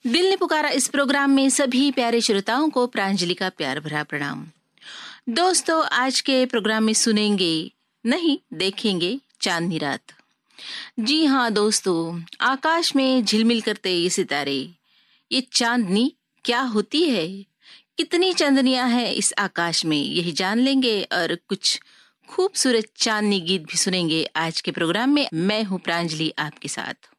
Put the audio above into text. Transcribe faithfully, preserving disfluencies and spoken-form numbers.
दिल ने पुकारा इस प्रोग्राम में सभी प्यारे श्रोताओं को प्रांजलि का प्यार भरा प्रणाम। दोस्तों, आज के प्रोग्राम में सुनेंगे नहीं देखेंगे चांदनी रात। जी हाँ दोस्तों, आकाश में झिलमिल करते ये सितारे, ये चांदनी क्या होती है, कितनी चांदनियां हैं इस आकाश में, यही जान लेंगे और कुछ खूबसूरत चांदनी गीत भी सुनेंगे आज के प्रोग्राम में। मैं हूँ प्रांजलि आपके साथ।